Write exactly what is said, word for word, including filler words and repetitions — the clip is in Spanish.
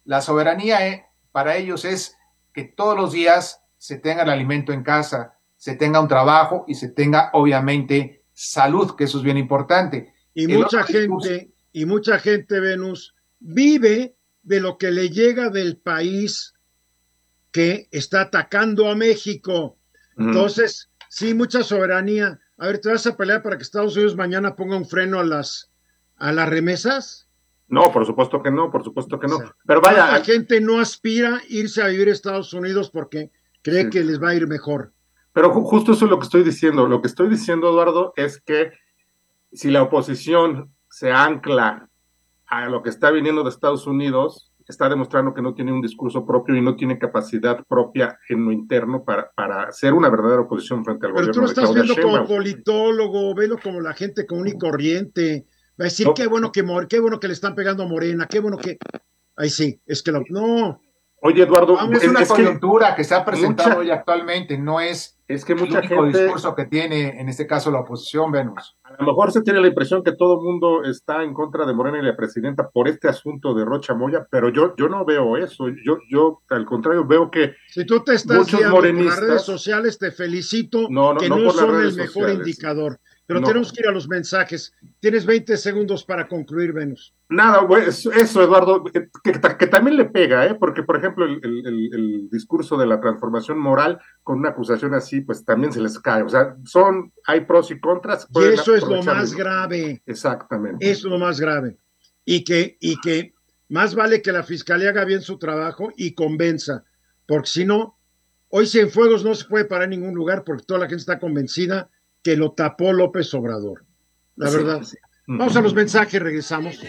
La soberanía eh, para ellos es que todos los días se tenga el alimento en casa, se tenga un trabajo y se tenga obviamente salud, que eso es bien importante. Y El mucha otro discurso, gente, y mucha gente, Venus, vive de lo que le llega del país que está atacando a México. uh, Entonces, sí, mucha soberanía. A ver, ¿te vas a pelear para que Estados Unidos mañana ponga un freno a las, a las remesas? No, por supuesto que no, por supuesto que O no. sea, Pero ¿cuánta vaya, gente no aspira a irse a vivir a Estados Unidos porque cree sí. que les va a ir mejor? Pero ju- justo eso es lo que estoy diciendo. Lo que estoy diciendo, Eduardo, es que si la oposición se ancla a lo que está viniendo de Estados Unidos, está demostrando que no tiene un discurso propio y no tiene capacidad propia en lo interno para, para ser una verdadera oposición frente al Pero tú lo gobierno de estás Claudia viendo como Sheinbaum. politólogo, velo como la gente común y corriente. Va a decir, No, qué bueno que, qué bueno que le están pegando a Morena, qué bueno que... Ay, sí, es que lo... No, oye, Eduardo, vamos, es es, una es que coyuntura que se ha presentado mucha, hoy actualmente, no es es que el mucha único gente, discurso que tiene en este caso la oposición, Venus. a lo mejor se tiene la impresión que todo el mundo está en contra de Morena y la presidenta por este asunto de Rocha Moya, pero yo, yo no veo eso. Yo, yo, al contrario, veo que si tú te estás muchos guiando por las redes morenistas, sociales, te felicito, no, no, que no no por las son el redes mejor sociales, indicador. Pero no. tenemos que ir a los mensajes. Tienes veinte segundos para concluir, Venus. Nada, pues, eso, Eduardo, que, que, que, también le pega, ¿eh? Porque, por ejemplo, el, el, el, discurso de la transformación moral con una acusación así, pues también se les cae. O sea, son, hay pros y contras. Y eso es lo más grave. Exactamente. Eso es lo más grave. Y que, y que más vale que la fiscalía haga bien su trabajo y convenza. Porque si no, hoy Cienfuegos no se puede parar en ningún lugar porque toda la gente está convencida que lo tapó López Obrador. La Sí, verdad. sí. Vamos a los mensajes, regresamos.